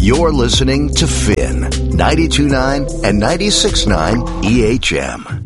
You're listening to Finn, 92.9 and 96.9 EHM.